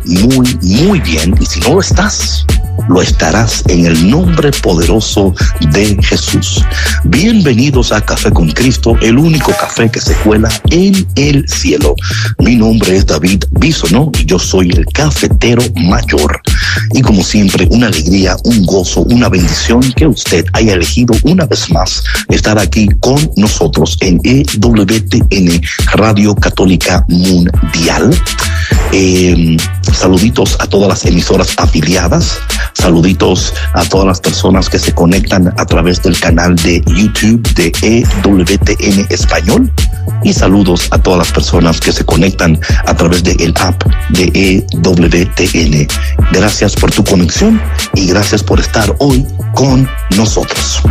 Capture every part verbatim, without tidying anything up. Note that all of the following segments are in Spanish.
muy, muy bien. Y si no lo estás, lo estarás en el nombre poderoso de Jesús. Bienvenidos a Café con Cristo, el único café que se cuela en el cielo. Mi nombre es David Bisonó y yo soy el cafetero mayor. Y como siempre, una alegría, un gozo, una bendición que usted haya elegido una vez más estar aquí con nosotros en E W T N Radio Católica Mundial. Eh, saluditos a todas las emisoras afiliadas, saluditos a todas las personas que se conectan a través del canal de YouTube de E W T N Español y saludos a todas las personas que se conectan a través del app de E W T N. Gracias por tu conexión y gracias por estar hoy con nosotros.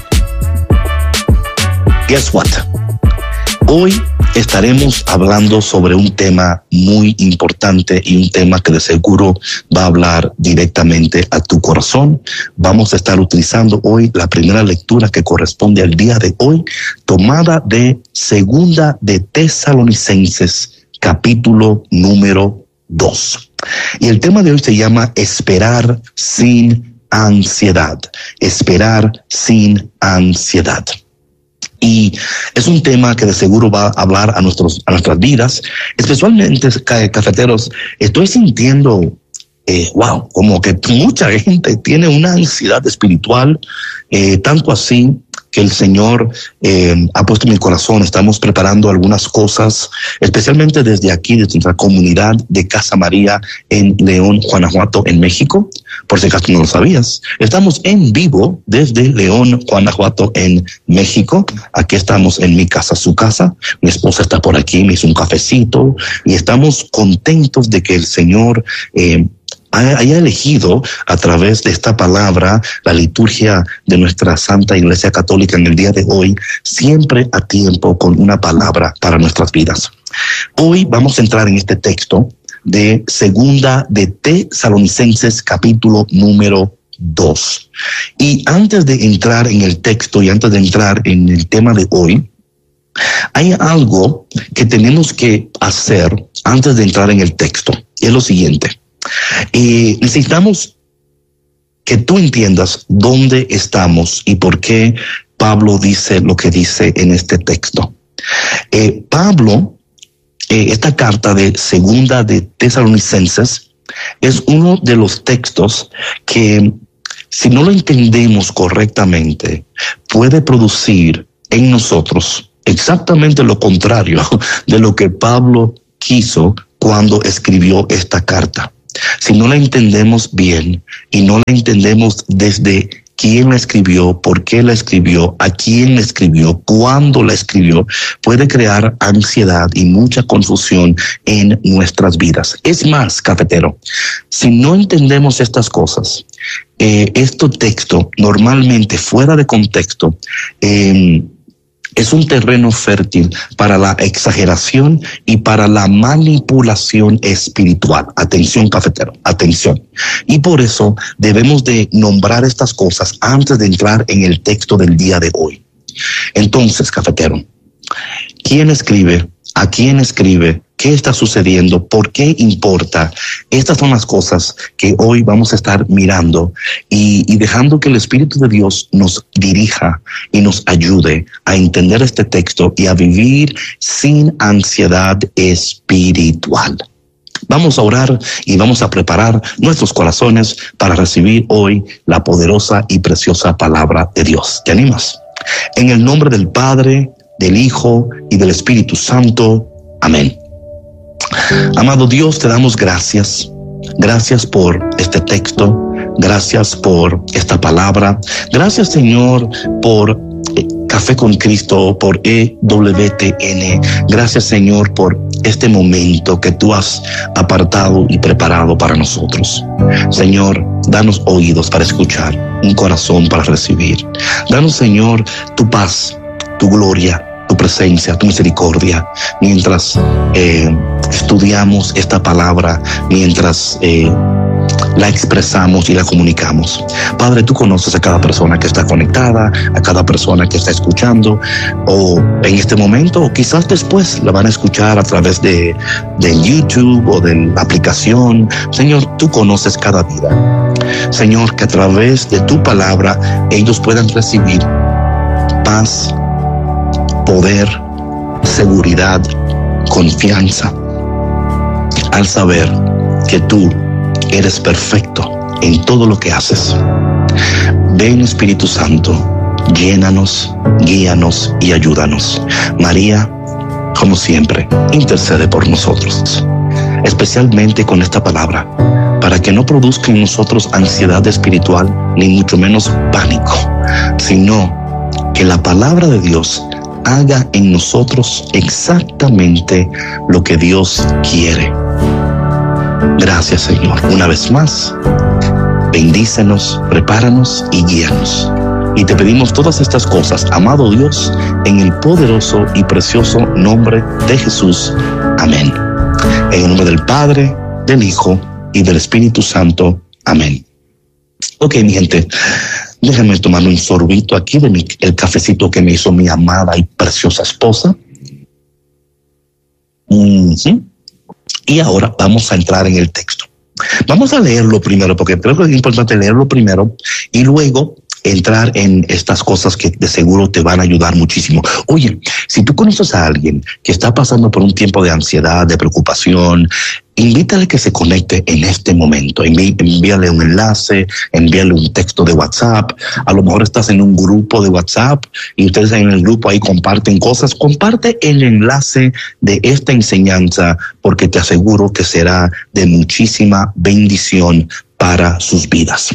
Guess what? Hoy estaremos hablando sobre un tema muy importante y un tema que de seguro va a hablar directamente a tu corazón. Vamos a estar utilizando hoy la primera lectura que corresponde al día de hoy, tomada de Segunda de Tesalonicenses, capítulo número dos. Y el tema de hoy se llama Esperar sin ansiedad. Esperar sin ansiedad. Y es un tema que de seguro va a hablar a nuestros a nuestras vidas, especialmente cafeteros. Estoy sintiendo, eh, wow, como que mucha gente tiene una ansiedad espiritual, eh, tanto así que el Señor eh, ha puesto en mi corazón. Estamos preparando algunas cosas, especialmente desde aquí, desde nuestra comunidad de Casa María en León, Guanajuato, en México. Por si acaso no lo sabías, estamos en vivo desde León, Guanajuato, en México. Aquí estamos en mi casa, su casa. Mi esposa está por aquí, me hizo un cafecito y estamos contentos de que el Señor eh, haya elegido a través de esta palabra la liturgia de nuestra Santa Iglesia Católica en el día de hoy, siempre a tiempo con una palabra para nuestras vidas. Hoy vamos a entrar en este texto de Segunda de Tesalonicenses, capítulo número dos. Y antes de entrar en el texto y antes de entrar en el tema de hoy, hay algo que tenemos que hacer antes de entrar en el texto. Y es lo siguiente. Eh, necesitamos que tú entiendas dónde estamos y por qué Pablo dice lo que dice en este texto. Eh, Pablo, eh, esta carta de Segunda de Tesalonicenses es uno de los textos que, si no lo entendemos correctamente, puede producir en nosotros exactamente lo contrario de lo que Pablo quiso cuando escribió esta carta. Si no la entendemos bien y no la entendemos desde quién la escribió, por qué la escribió, a quién la escribió, cuándo la escribió, puede crear ansiedad y mucha confusión en nuestras vidas. Es más, cafetero, si no entendemos estas cosas, eh, este texto normalmente fuera de contexto, eh, es un terreno fértil para la exageración y para la manipulación espiritual. Atención, cafetero, atención. Y por eso debemos de nombrar estas cosas antes de entrar en el texto del día de hoy. Entonces, cafetero, ¿quién escribe? ¿A quién escribe? ¿Qué está sucediendo? ¿Por qué importa? Estas son las cosas que hoy vamos a estar mirando y, y dejando que el Espíritu de Dios nos dirija y nos ayude a entender este texto y a vivir sin ansiedad espiritual. Vamos a orar y vamos a preparar nuestros corazones para recibir hoy la poderosa y preciosa palabra de Dios. ¿Te animas? En el nombre del Padre, del Hijo y del Espíritu Santo. Amén. Amado Dios, te damos gracias. Gracias por este texto. Gracias por esta palabra. Gracias, Señor, por Café con Cristo, por E W T N. Gracias, Señor, por este momento que tú has apartado y preparado para nosotros. Señor, danos oídos para escuchar, un corazón para recibir. Danos, Señor, tu paz, tu gloria, tu presencia, tu misericordia, mientras eh, estudiamos esta palabra, mientras eh, la expresamos y la comunicamos. Padre, tú conoces a cada persona que está conectada, a cada persona que está escuchando, o en este momento, o quizás después la van a escuchar a través de, de YouTube o de la aplicación. Señor, tú conoces cada vida. Señor, que a través de tu palabra ellos puedan recibir paz, poder, seguridad, confianza, al saber que tú eres perfecto en todo lo que haces. Ven, Espíritu Santo, llénanos, guíanos y ayúdanos. María, como siempre, intercede por nosotros, especialmente con esta palabra, para que no produzca en nosotros ansiedad espiritual, ni mucho menos pánico, sino que la palabra de Dios haga en nosotros exactamente lo que Dios quiere. Gracias, Señor. Una vez más, bendícenos, prepáranos y guíanos. Y te pedimos todas estas cosas, amado Dios, en el poderoso y precioso nombre de Jesús. Amén. En el nombre del Padre, del Hijo y del Espíritu Santo. Amén. Ok, mi gente, déjenme tomar un sorbito aquí de mi, el cafecito que me hizo mi amada y preciosa esposa. Uh-huh. Y ahora vamos a entrar en el texto. Vamos a leerlo primero, porque creo que es importante leerlo primero y luego entrar en estas cosas que de seguro te van a ayudar muchísimo. Oye, si tú conoces a alguien que está pasando por un tiempo de ansiedad, de preocupación, invítale que se conecte en este momento. Enví, envíale un enlace, envíale un texto de WhatsApp. A lo mejor estás en un grupo de WhatsApp y ustedes en el grupo ahí comparten cosas. Comparte el enlace de esta enseñanza, porque te aseguro que será de muchísima bendición para sus vidas.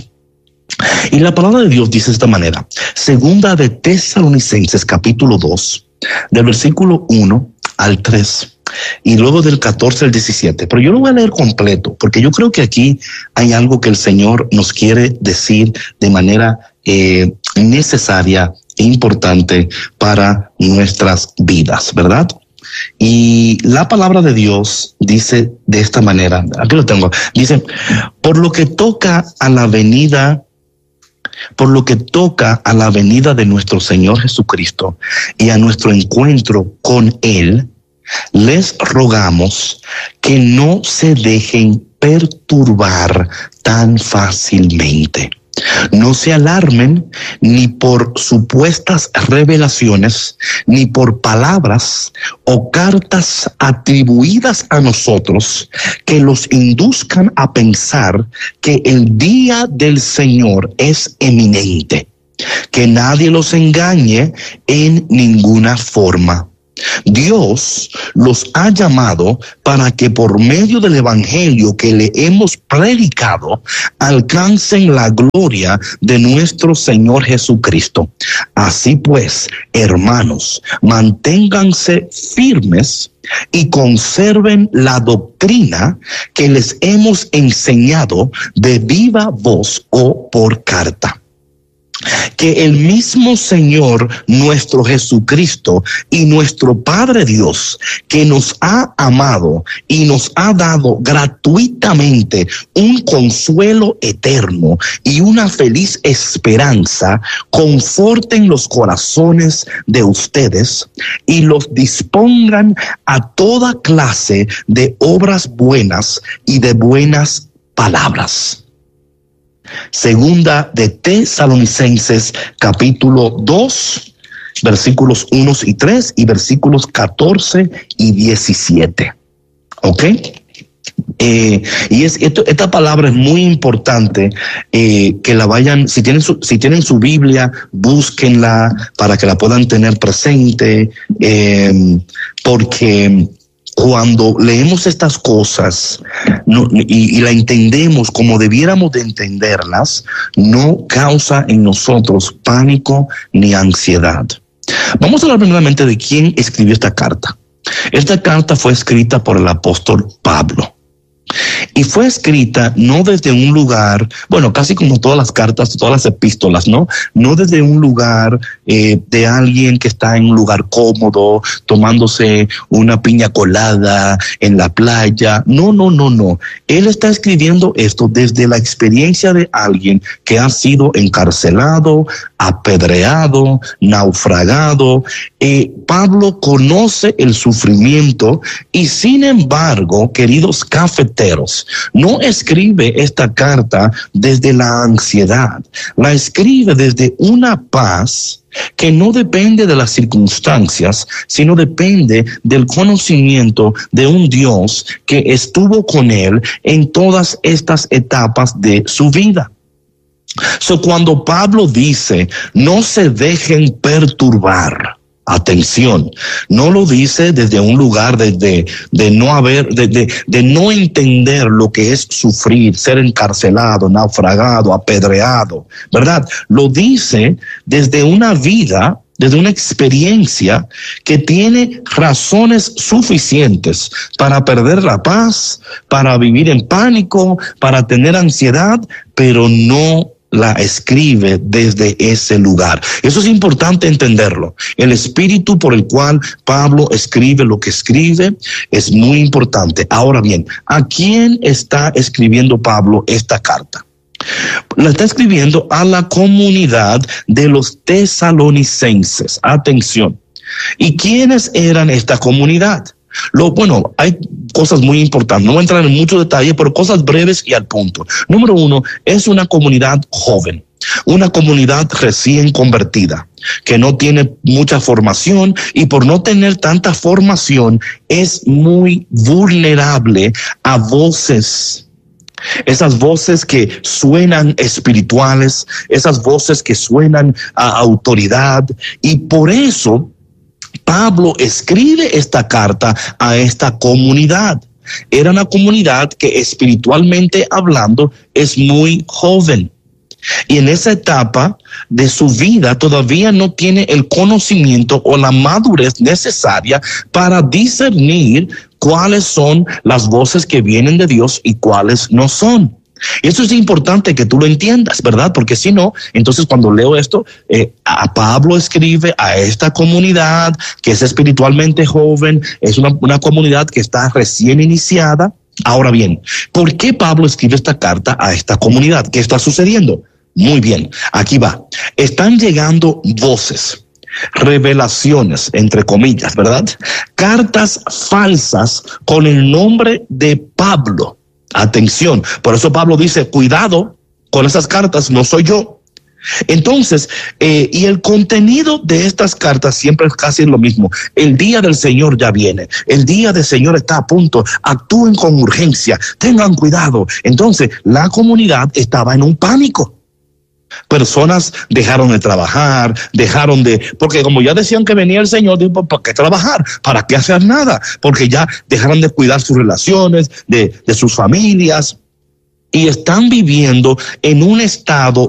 Y la palabra de Dios dice de esta manera: Segunda de Tesalonicenses capítulo dos, del versículo uno al tres, y luego del catorce al diecisiete. Pero yo lo voy a leer completo, porque yo creo que aquí hay algo que el Señor nos quiere decir de manera eh, necesaria e importante para nuestras vidas, ¿verdad? Y la palabra de Dios dice de esta manera, aquí lo tengo, dice: por lo que toca a la venida Por lo que toca a la venida de nuestro Señor Jesucristo y a nuestro encuentro con Él, les rogamos que no se dejen perturbar tan fácilmente. No se alarmen ni por supuestas revelaciones, ni por palabras o cartas atribuidas a nosotros que los induzcan a pensar que el día del Señor es eminente. Que nadie los engañe en ninguna forma. Dios los ha llamado para que por medio del evangelio que le hemos predicado alcancen la gloria de nuestro Señor Jesucristo. Así pues, hermanos, manténganse firmes y conserven la doctrina que les hemos enseñado de viva voz o por carta. Que el mismo Señor nuestro Jesucristo y nuestro Padre Dios, que nos ha amado y nos ha dado gratuitamente un consuelo eterno y una feliz esperanza, conforten los corazones de ustedes y los dispongan a toda clase de obras buenas y de buenas palabras. Segunda de Tesalonicenses capítulo dos, versículos uno y tres y versículos catorce y diecisiete. ¿Ok? Eh, y es esto, esta palabra es muy importante, eh, que la vayan, si tienen su, si tienen su Biblia, búsquenla para que la puedan tener presente, eh, porque cuando leemos estas cosas no, y, y la entendemos como debiéramos de entenderlas, no causa en nosotros pánico ni ansiedad. Vamos a hablar primeramente de quién escribió esta carta. Esta carta fue escrita por el apóstol Pablo. Y fue escrita no desde un lugar, bueno, casi como todas las cartas, todas las epístolas, ¿no? No desde un lugar eh, de alguien que está en un lugar cómodo, tomándose una piña colada en la playa. No, no, no, no. Él está escribiendo esto desde la experiencia de alguien que ha sido encarcelado, apedreado, naufragado. Eh, Pablo conoce el sufrimiento y, sin embargo, queridos cafeteros, no escribe esta carta desde la ansiedad, la escribe desde una paz que no depende de las circunstancias, sino depende del conocimiento de un Dios que estuvo con él en todas estas etapas de su vida. So, cuando Pablo dice, no se dejen perturbar, atención, no lo dice desde un lugar de, de, de no haber, de, de, de no entender lo que es sufrir, ser encarcelado, naufragado, apedreado, ¿verdad? Lo dice desde una vida, desde una experiencia que tiene razones suficientes para perder la paz, para vivir en pánico, para tener ansiedad, pero no la escribe desde ese lugar. Eso es importante entenderlo. El espíritu por el cual Pablo escribe lo que escribe es muy importante. Ahora bien, ¿a quién está escribiendo Pablo esta carta? La está escribiendo a la comunidad de los tesalonicenses. Atención. ¿Y quiénes eran esta comunidad? Lo, bueno, hay cosas muy importantes, no voy a entrar en mucho detalle, pero cosas breves y al punto. Número uno, es una comunidad joven, una comunidad recién convertida, que no tiene mucha formación y por no tener tanta formación es muy vulnerable a voces. Esas voces que suenan espirituales, esas voces que suenan a autoridad, y por eso Pablo escribe esta carta a esta comunidad. Era una comunidad que espiritualmente hablando es muy joven. Y en esa etapa de su vida todavía no tiene el conocimiento o la madurez necesaria para discernir cuáles son las voces que vienen de Dios y cuáles no son. Eso es importante que tú lo entiendas, ¿verdad? Porque si no, entonces cuando leo esto, eh, a Pablo escribe a esta comunidad que es espiritualmente joven, es una, una comunidad que está recién iniciada. Ahora bien, ¿por qué Pablo escribe esta carta a esta comunidad? ¿Qué está sucediendo? Muy bien, aquí va. Están llegando voces, revelaciones, entre comillas, ¿verdad? Cartas falsas con el nombre de Pablo. Atención, por eso Pablo dice, cuidado con esas cartas, no soy yo. Entonces, eh, y el contenido de estas cartas siempre es casi lo mismo. El día del Señor ya viene, el día del Señor está a punto, actúen con urgencia, tengan cuidado. Entonces, la comunidad estaba en un pánico. Personas dejaron de trabajar, dejaron de, porque como ya decían que venía el Señor, digo, ¿para qué trabajar? ¿Para qué hacer nada? Porque ya dejaron de cuidar sus relaciones, de, de sus familias, y están viviendo en un estado